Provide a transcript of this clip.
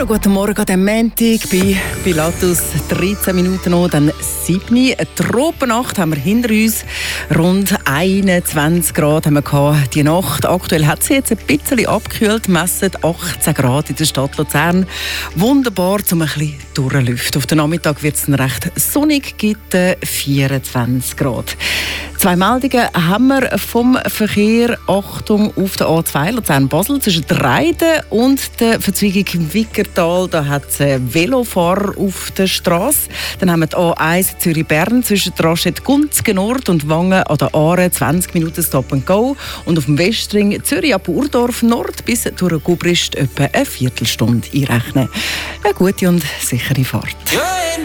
Ja, guten Morgen an diesem Montag bei Pilatus. 13 Minuten noch, dann 7 Uhr. Eine Tropennacht haben wir hinter uns. Rund 21 Grad haben wir gehabt, die Nacht. Aktuell hat sie jetzt ein bisschen abgekühlt, messen 18 Grad in der Stadt Luzern. Wunderbar, um ein bisschen durchlüften. Auf den Nachmittag wird es dann recht sonnig, gibt 24 Grad. 2 Meldungen haben wir vom Verkehr. Achtung auf der A2 Luzern-Basel zwischen Reiden und der Verzweigung im Wickertal. Da hat es Velofahrer auf der Straße. Dann haben wir die A1 Zürich-Bern zwischen Raschet-Gunzgen Nord und Wangen an der Aare 20 Minuten Stop and Go. Und auf dem Westring Zürich ab Urdorf Nord bis durch Gubrist etwa eine Viertelstunde einrechnen. Eine gute und sichere Fahrt.